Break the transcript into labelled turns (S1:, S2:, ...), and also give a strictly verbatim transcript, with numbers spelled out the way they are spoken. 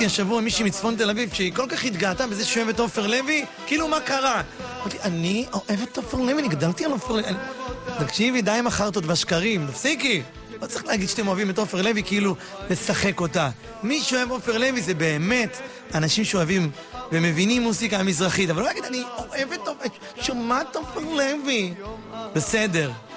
S1: דיברתי השבוע עם מישהי מצפון תל אביב, שהיא כל כך התגעתה בזה שאוהבת עופר לוי, כאילו מה קרה? אמרתי, אני אוהבת עופר לוי, אני גדלתי על עופר לוי. תקשיבי, די עם החרטות והשקרים, תפסיקי. לא צריך להגיד שאתם אוהבים את עופר לוי, כאילו לשחק אותה. מי שאוהב עופר לוי זה באמת אנשים שאוהבים ומבינים מוסיקה המזרחית, אבל לא להגיד, אני אוהבת, שומעת עופר לוי. בסדר.